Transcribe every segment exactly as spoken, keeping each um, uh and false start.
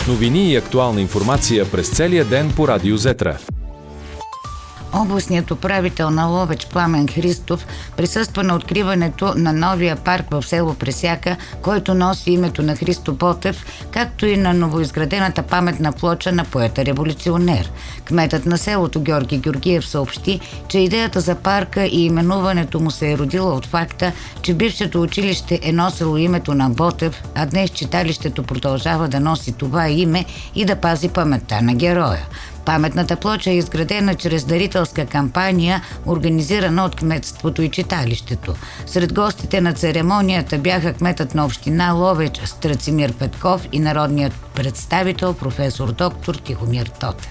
Новини и актуална информация през целия ден по Радио Зетра. Областният управител на Ловеч Пламен Христов присъства на откриването на новия парк в село Пресяка, който носи името на Христо Ботев, както и на новоизградената паметна плоча на поета-революционер. Кметът на селото Георги Георгиев съобщи, че идеята за парка и именуването му се е родила от факта, че бившето училище е носило името на Ботев, а днес читалището продължава да носи това име и да пази паметта на героя. Паметната плоча е изградена чрез дарителска кампания, организирана от кметството и читалището. Сред гостите на церемонията бяха кметът на община Ловеч Страцимир Петков и народният представител професор доктор Тихомир Тотев.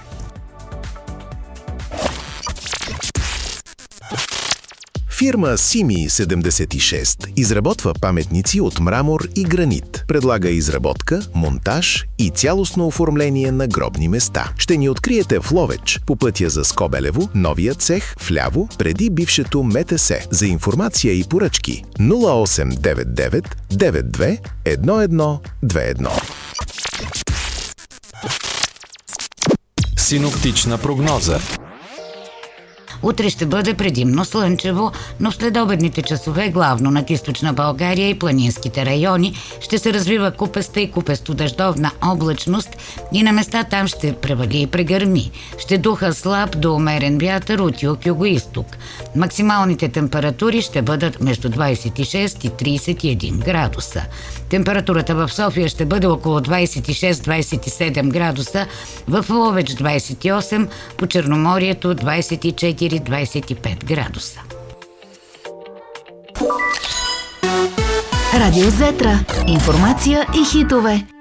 Фирма Сими седемдесет и шест изработва паметници от мрамор и гранит. Предлага изработка, монтаж и цялостно оформление на гробни места. Ще ни откриете в Ловеч по пътя за Скобелево, новия цех вляво, преди бившето МТС. За информация и поръчки нула осем девет девет девет две едно едно две едно. Синоптична прогноза. Утре ще бъде предимно слънчево, но в следобедните часове, главно над източна България и планинските райони, ще се развива купеста и купесто-дъждовна облачност и на места там ще превали и прегърми. Ще духа слаб до умерен вятър от юг-югоизток. Максималните температури ще бъдат между двадесет и шест и тридесет и един градуса. Температурата в София ще бъде около двадесет и шест до двадесет и седем градуса, в Ловеч двадесет и осем, по Черноморието двадесет и четири до двадесет и пет градуса. Радио Зетра. Информация и хитове.